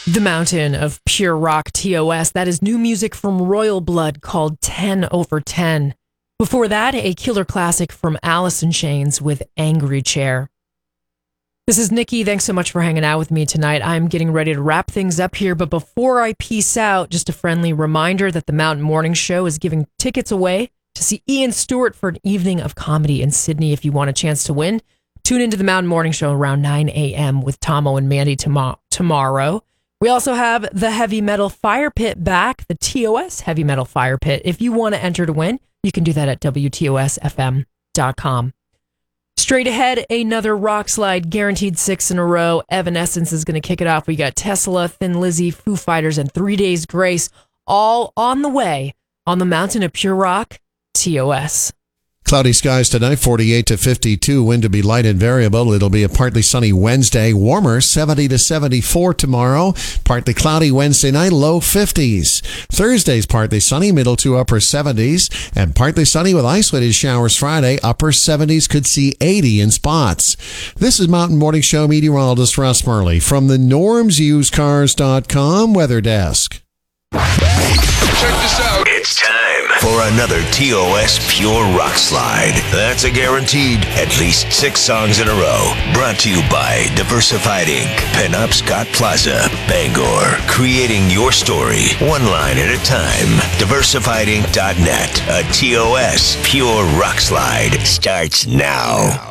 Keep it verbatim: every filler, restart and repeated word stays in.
The Mountain of Pure Rock, T O S. That is new music from Royal Blood called ten over ten. Before that, a killer classic from Alice in Chains with Angry Chair. This is Nikki. Thanks so much for hanging out with me tonight. I'm getting ready to wrap things up here, but before I peace out, just a friendly reminder that the Mountain Morning Show is giving tickets away to see Ian Stewart for an evening of comedy in Sydney. If you want a chance to win, tune into the Mountain Morning Show around nine a.m. with Tomo and Mandy tom- tomorrow. We also have the Heavy Metal Fire Pit back, the T O S Heavy Metal Fire Pit. If you want to enter to win, you can do that at W T O S F M dot com. Straight ahead, another rock slide, guaranteed six in a row. Evanescence is going to kick it off. We got Tesla, Thin Lizzy, Foo Fighters, and Three Days Grace all on the way on the Mountain of Pure Rock, T O S. Cloudy skies tonight, forty-eight to fifty-two. Wind to be light and variable. It'll be a partly sunny Wednesday. Warmer, seventy to seventy-four tomorrow. Partly cloudy Wednesday night, low fifties. Thursday's partly sunny, middle to upper seventies. And partly sunny with isolated showers Friday. Upper seventies, could see eighty in spots. This is Mountain Morning Show meteorologist Russ Murley from the norms used cars dot com weather desk. Check this out. It's time for another T O S Pure Rock Slide. That's a guaranteed at least six songs in a row. Brought to you by Diversified Incorporated. Penobscot Plaza, Bangor. Creating your story, one line at a time. diversified inc dot net. A T O S Pure Rock Slide starts now.